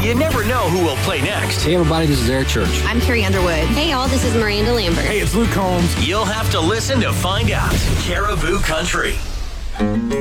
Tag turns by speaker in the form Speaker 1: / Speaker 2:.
Speaker 1: You never know who will play next.
Speaker 2: Hey, everybody, this is Eric Church.
Speaker 3: I'm Carrie Underwood.
Speaker 4: Hey, y'all, this is Miranda Lambert.
Speaker 5: Hey, it's Luke Combs.
Speaker 1: You'll have to listen to find out. Caribou Country.